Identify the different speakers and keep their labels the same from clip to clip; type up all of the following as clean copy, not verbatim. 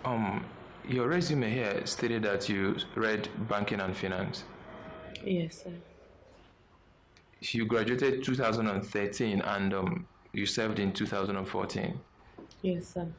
Speaker 1: Your resume here stated that you read banking and finance.
Speaker 2: Yes, sir.
Speaker 1: You graduated 2013 and you served in 2014.
Speaker 2: Yes, sir.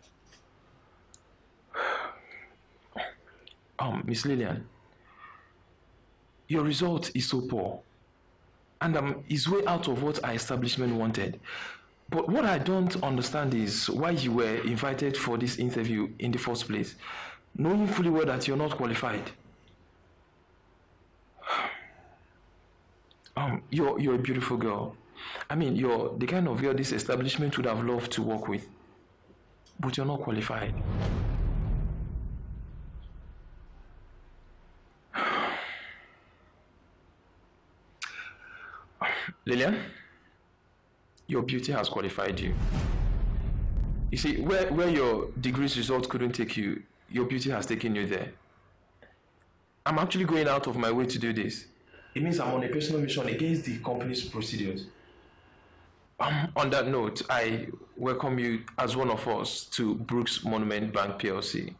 Speaker 1: Miss Lillian, your result is so poor and is way out of what our establishment wanted. But what I don't understand is why you were invited for this interview in the first place, knowing fully well that you're not qualified. You're a beautiful girl. I mean, you're the kind of girl this establishment would have loved to work with, but you're not qualified. Lillian, your beauty has qualified you. You see, where your degree's results couldn't take you, your beauty has taken you there. I'm actually going out of my way to do this. It means I'm on a personal mission against the company's procedures. On that note, I welcome you as one of us to Brooks Monument Bank PLC.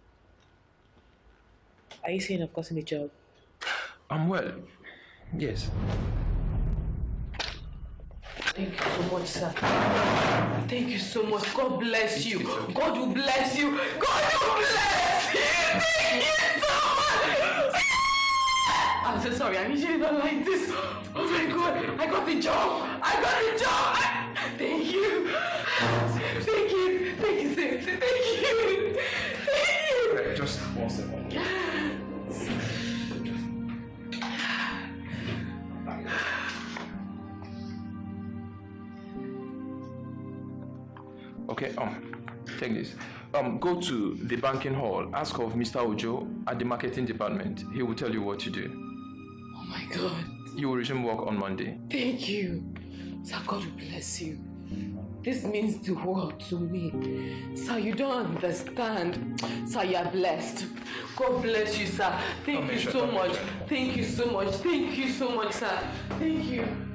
Speaker 2: Are you saying of course in the job?
Speaker 1: Well, yes.
Speaker 2: Thank you so much, sir. Thank you so much. God bless you. God will bless you. God will bless you. Thank you so much. I'm so sorry. I usually don't like this. Oh my God. I got the job. I got the job. Thank you. Thank you. Thank you, sir. Thank you. Thank you.
Speaker 1: Right, just 1 second. Okay, take this. Go to the banking hall, ask of Mr. Ojo at the marketing department. He will tell you what to do.
Speaker 2: Oh my God.
Speaker 1: You will resume work on Monday.
Speaker 2: Thank you. Sir, God will bless you. This means the world to me. Sir, you don't understand. Sir, you are blessed. God bless you, sir. Thank you so much. Thank you so much. Thank you so much, sir. Thank you.